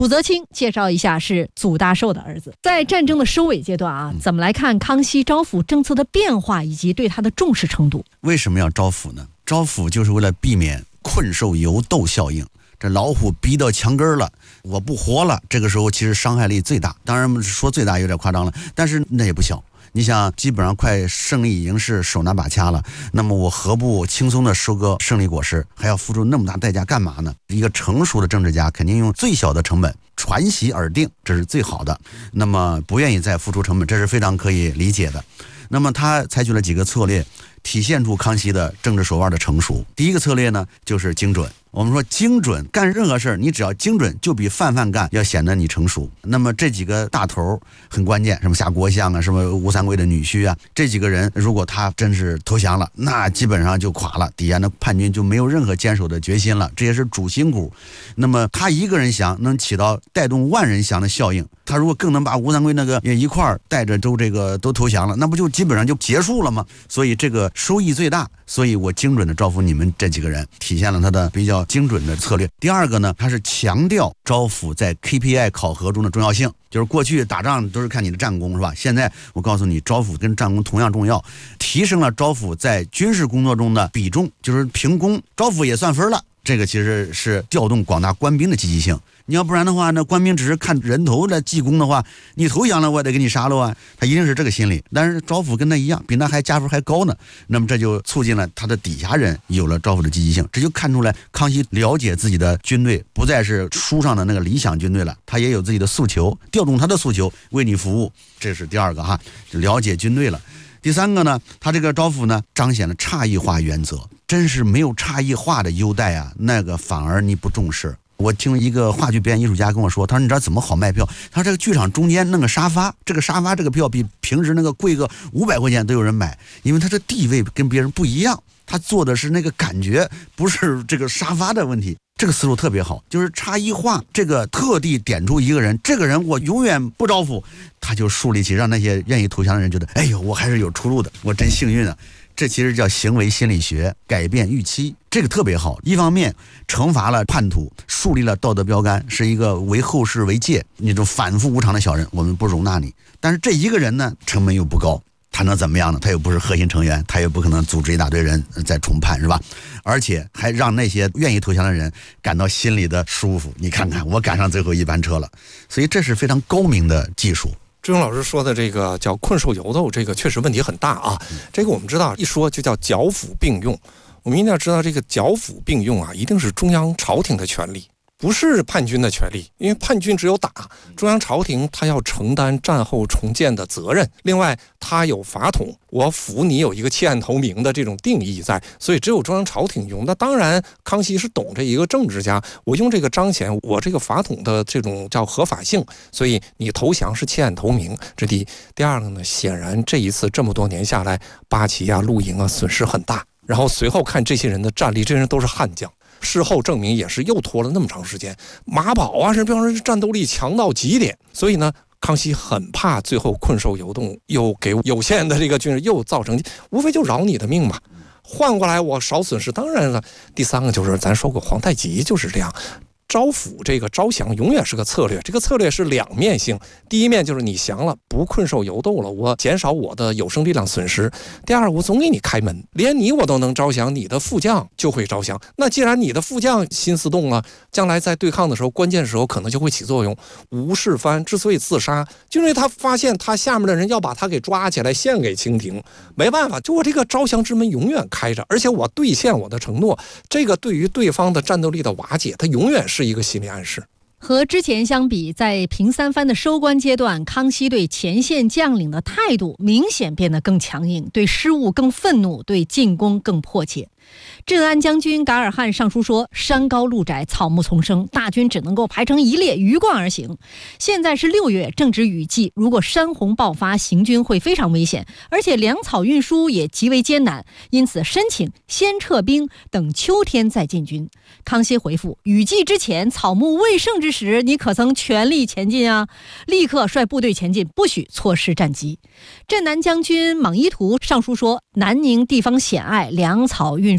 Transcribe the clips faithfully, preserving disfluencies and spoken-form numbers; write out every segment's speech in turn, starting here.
武则清介绍一下是祖大寿的儿子。在战争的收尾阶段啊，怎么来看康熙招抚政策的变化以及对他的重视程度？ 为什么要招抚呢？招抚就是为了避免困兽犹斗效应。这老虎逼到墙根了，我不活了，这个时候其实伤害力最大。当然说最大有点夸张了，但是那也不小。你想基本上快胜利已经是手拿把掐了，那么我何不轻松的收割胜利果实，还要付出那么大代价干嘛呢？一个成熟的政治家肯定用最小的成本传习而定，这是最好的。那么不愿意再付出成本，这是非常可以理解的。那么他采取了几个策略，体现出康熙的政治手腕的成熟。第一个策略呢，就是精准。我们说精准，干任何事儿，你只要精准，就比泛泛干要显得你成熟。那么这几个大头很关键，什么夏国相啊，什么吴三桂的女婿啊，这几个人如果他真是投降了，那基本上就垮了，底下的叛军就没有任何坚守的决心了，这也是主心骨。那么他一个人降能起到带动万人降的效应，他如果更能把吴三桂那个也一块儿带着都这个都投降了，那不就基本上就结束了吗？所以这个收益最大，所以我精准的招抚你们这几个人，体现了他的比较精准的策略。第二个呢，他是强调招抚在 K P I 考核中的重要性，就是过去打仗都是看你的战功是吧？现在我告诉你，招抚跟战功同样重要，提升了招抚在军事工作中的比重，就是评功，招抚也算分了。这个其实是调动广大官兵的积极性。你要不然的话，那官兵只是看人头来记功的话，你投降了我得给你杀了啊，他一定是这个心理。但是招抚跟他一样，比那还加分还高呢，那么这就促进了他的底下人有了招抚的积极性，这就看出来康熙了解自己的军队不再是书上的那个理想军队了，他也有自己的诉求，调动他的诉求为你服务，这是第二个哈，就了解军队了。第三个呢，他这个招抚呢彰显了差异化原则，真是没有差异化的优待啊，那个反而你不重视。我听一个话剧表演艺术家跟我说，他说你知道怎么好卖票？他说这个剧场中间弄个沙发，这个沙发这个票比平时那个贵个五百块钱都有人买，因为他的地位跟别人不一样，他做的是那个感觉，不是这个沙发的问题。这个思路特别好，就是差异化，这个特地点出一个人，这个人我永远不招抚，他就树立起让那些愿意投降的人觉得，哎呦，我还是有出路的，我真幸运啊。这其实叫行为心理学，改变预期，这个特别好。一方面惩罚了叛徒，树立了道德标杆，是一个为后世为戒，那种反复无常的小人我们不容纳你。但是这一个人呢，成本又不高，他能怎么样呢？他又不是核心成员，他也不可能组织一大堆人在重判，是吧？而且还让那些愿意投降的人感到心里的舒服，你看看我赶上最后一班车了。所以这是非常高明的技术。 志勇老师说的这个叫困兽犹斗，这个确实问题很大啊。这个我们知道，一说就叫剿抚并用。我们一定要知道，这个剿抚并用啊，一定是中央朝廷的权利，不是叛军的权利。因为叛军只有打，中央朝廷他要承担战后重建的责任。另外，他有法统，我抚你有一个弃暗投明的这种定义在，所以只有中央朝廷用。那当然，康熙是懂这一个政治家，我用这个彰显我这个法统的这种叫合法性，所以你投降是弃暗投明，这第一。第二个呢，显然这一次这么多年下来，八旗啊、陆营啊损失很大。然后随后看这些人的战力，这些人都是悍将。事后证明也是又拖了那么长时间，马宝啊，是比方说战斗力强到极点，所以呢，康熙很怕最后困兽犹斗，又给有限的这个军人又造成，无非就饶你的命嘛。换过来我少损失，当然了。第三个就是咱说过，皇太极就是这样。招抚这个招降永远是个策略，这个策略是两面性。第一面就是你降了，不困兽犹斗了，我减少我的有生力量损失。第二，我总给你开门，连你我都能招降，你的副将就会招降。那既然你的副将心思动了，将来在对抗的时候，关键时候可能就会起作用。吴世蕃之所以自杀，就因为他发现他下面的人要把他给抓起来献给清廷，没办法，就我这个招降之门永远开着，而且我兑现我的承诺，这个对于对方的战斗力的瓦解，它永远是一个心理暗示。 和之前相比，在平三藩的收官阶段，康熙对前线将领的态度明显变得更强硬，对失误更愤怒，对进攻更迫切。镇安将军噶尔汗上书说，山高路窄，草木丛生，大军只能够排成一列鱼贯而行。现在是六月，正值雨季，如果山洪爆发，行军会非常危险，而且粮草运输也极为艰难，因此申请先撤兵，等秋天再进军。康熙回复，雨季之前，草木未盛之时，你可曾全力前进啊？立刻率部队前进，不许错失战机。镇南将军莽一图上书说，南宁地方险隘，粮草运输艰难，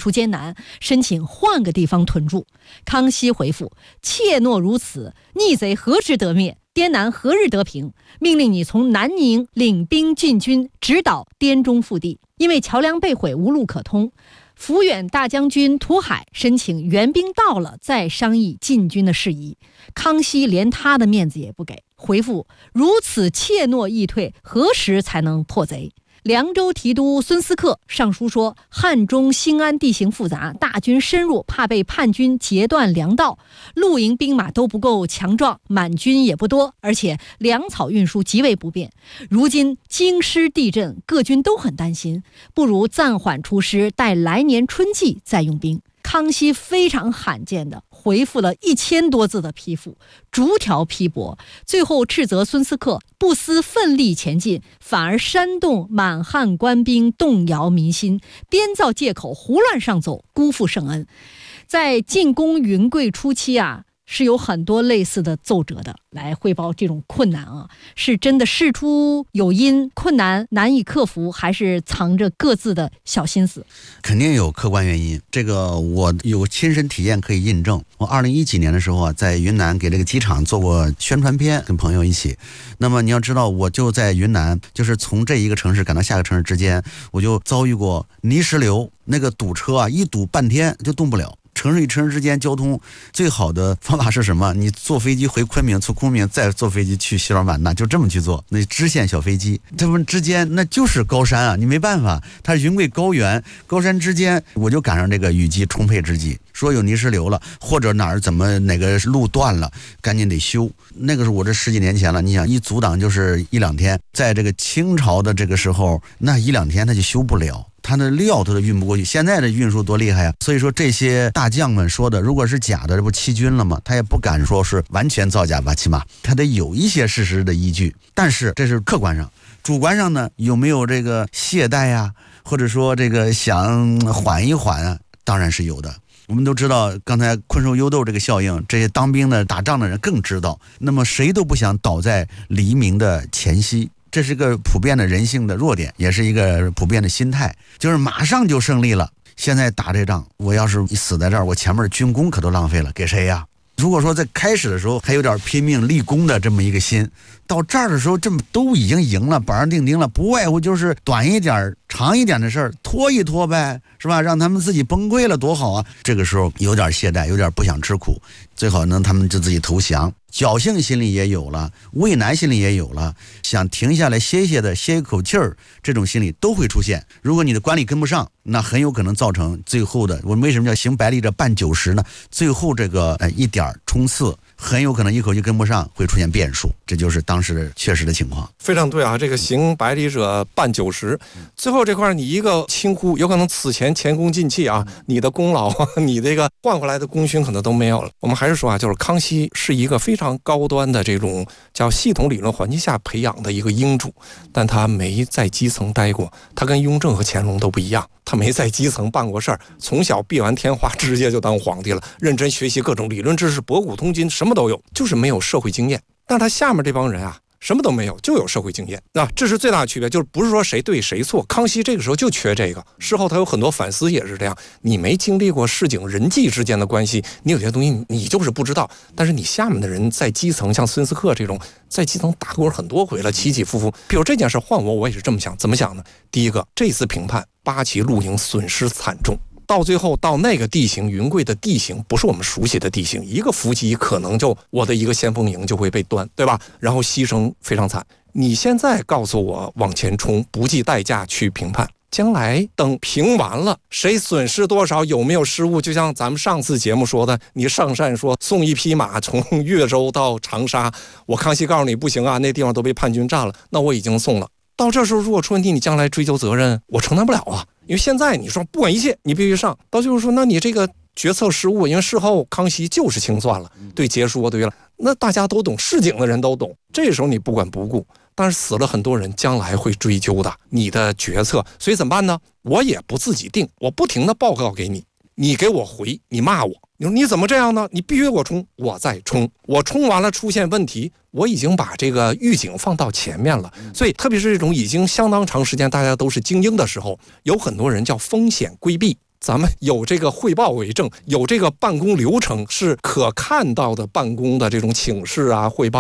南，申请换个地方屯驻。康熙回复：怯懦如此，逆贼何时得灭？滇南何日得平？命令你从南宁领兵进军，直捣滇中腹地。因为桥梁被毁，无路可通，抚远大将军涂海申请援兵到了再商议进军的事宜。康熙连他的面子也不给，回复：如此怯懦易退，何时才能破贼？凉州提督孙思克上书说，汉中兴安地形复杂，大军深入，怕被叛军截断粮道，露营兵马都不够强壮，满军也不多，而且粮草运输极为不便。如今京师地震，各军都很担心，不如暂缓出师，待来年春季再用兵。康熙非常罕见的回复了一千多字的批复，逐条批驳，最后斥责孙思克不思奋力前进，反而煽动满汉官兵，动摇民心，编造借口，胡乱上奏，辜负圣恩。在进攻云贵初期啊，是有很多类似的奏折的来汇报这种困难啊，是真的事出有因，困难难以克服，还是藏着各自的小心思？ 肯定有客观原因，这个我有亲身体验可以印证。我二零一几年的时候啊，在云南给这个机场做过宣传片，跟朋友一起。那么你要知道，我就在云南，就是从这一个城市赶到下个城市之间，我就遭遇过泥石流，那个堵车啊，一堵半天就动不了。城市与城市之间交通最好的方法是什么？你坐飞机回昆明，从昆明再坐飞机去西双版纳，就这么去做。那支线小飞机，他们之间那就是高山啊，你没办法，它是云贵高原，高山之间，我就赶上这个雨季充沛之际，说有泥石流了，或者哪儿怎么哪个路断了，赶紧得修。那个是我这十几年前了，你想一阻挡就是一两天，在这个清朝的这个时候，那一两天他就修不了。他的料他都运不过去，现在的运输多厉害啊！所以说这些大将们说的，如果是假的，这不弃军了吗？他也不敢说是完全造假吧，起码他得有一些事实的依据。但是这是客观上，主观上呢，有没有这个懈怠呀、啊，或者说这个想缓一缓啊？当然是有的。我们都知道，刚才困兽犹斗这个效应，这些当兵的、打仗的人更知道。那么谁都不想倒在黎明的前夕。这是个普遍的人性的弱点，也是一个普遍的心态，就是马上就胜利了。现在打这仗，我要是死在这儿，我前面军功可都浪费了，给谁呀？如果说在开始的时候还有点拼命立功的这么一个心，到这儿的时候这么都已经赢了，板上钉钉了，不外乎就是短一点长一点的事儿，拖一拖呗，是吧？让他们自己崩溃了多好啊！这个时候有点懈怠，有点不想吃苦，最好呢他们就自己投降。侥幸心里也有了，畏难心里也有了，想停下来歇歇的歇一口气儿，这种心理都会出现。如果你的管理跟不上，那很有可能造成最后的，我们为什么叫行百里者半九十呢？最后这个呃一点冲刺，很有可能一口气跟不上，会出现变数。这就是当时确实的情况。 非常对啊，这个行百里者半九十，最后这块你一个轻忽，有可能此前前功尽弃啊，你的功劳，你这个换回来的功勋可能都没有了。我们还是说啊，就是康熙是一个非常高端的这种叫系统理论环境下培养的一个英主，但他没在基层待过，他跟雍正和乾隆都不一样，他没在基层办过事儿，从小闭完天花直接就当皇帝了，认真学习各种理论知识，博古通今，什么都有，就是没有社会经验。但他下面这帮人啊，什么都没有，就有社会经验啊，这是最大的区别，就是不是说谁对谁错。康熙这个时候就缺这个，事后他有很多反思也是这样。你没经历过市井人际之间的关系，你有些东西你就是不知道。但是你下面的人在基层，像孙思克这种在基层打过很多回了，起起伏伏。比如这件事换我，我也是这么想，怎么想呢？第一个，这次平叛，八旗露营损失惨重。到最后到那个地形，云贵的地形不是我们熟悉的地形，一个伏击可能就我的一个先锋营就会被端，对吧？然后牺牲非常惨。你现在告诉我往前冲，不计代价去平叛，将来等平完了，谁损失多少，有没有失误？就像咱们上次节目说的，你上善说送一匹马从越州到长沙，我康熙告诉你不行啊，那地方都被叛军占了，那我已经送了。到这时候如果出问题，你将来追究责任，我承担不了啊。因为现在你说不管一切你必须上，到就是说那你这个决策失误，因为事后康熙就是清算了，对结束对了，那大家都懂，市井的人都懂，这时候你不管不顾，但是死了很多人，将来会追究的你的决策。所以怎么办呢？我也不自己定，我不停的报告给你，你给我回，你骂我，你说你怎么这样呢？你必须我冲，我再冲，我冲完了出现问题，我已经把这个预警放到前面了。所以特别是这种已经相当长时间大家都是精英的时候，有很多人叫风险规避。 咱们有这个汇报为证，有这个办公流程是可看到的办公的这种请示啊、汇报